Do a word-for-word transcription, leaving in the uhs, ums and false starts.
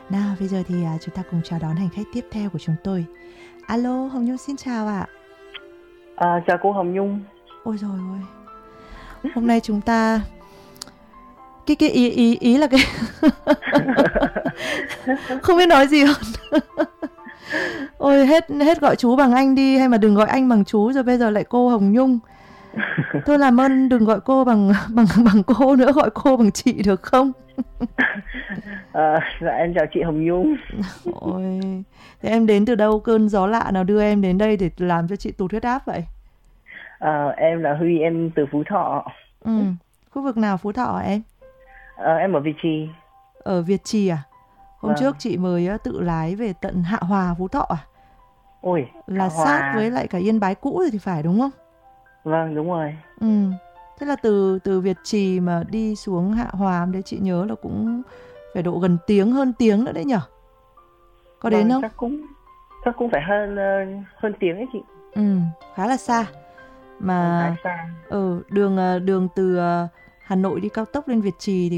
Nào bây giờ thì à, chúng ta cùng chào đón hành khách tiếp theo của chúng tôi. Alo, Hồng Nhung xin chào ạ. À, chào cô Hồng Nhung. Ôi rồi ôi, hôm nay chúng ta cái cái ý ý ý là cái không biết nói gì hơn. Ôi hết hết gọi chú bằng anh đi, hay mà đừng gọi anh bằng chú rồi bây giờ lại cô Hồng Nhung. Thôi làm ơn đừng gọi cô bằng bằng bằng cô nữa, gọi cô bằng chị được không? À, dạ em chào chị Hồng Nhung. Ôi, thế em đến từ đâu, cơn gió lạ nào đưa em đến đây để làm cho chị tụt huyết áp vậy? À, em là Huy, em từ Phú Thọ. Ừ, khu vực nào Phú Thọ hả em? À, em ở Việt Trì. Ở Việt Trì à? Hôm Vâng. trước chị mới uh, tự lái về tận Hạ Hòa, Phú Thọ à? Ôi, Là Hạ Hòa. sát với lại cả Yên Bái cũ rồi thì phải đúng không? Vâng, đúng rồi. Ừ, thế là từ từ Việt Trì mà đi xuống Hạ Hòa đấy, chị nhớ là cũng phải độ gần tiếng, hơn tiếng nữa đấy nhở? Có đến Vâng, không? Chắc cũng chắc cũng phải hơn uh, hơn tiếng ấy chị. Ừ, khá là xa. Mà Khá xa. ừ, đường uh, đường từ uh, Hà Nội đi cao tốc lên Việt Trì thì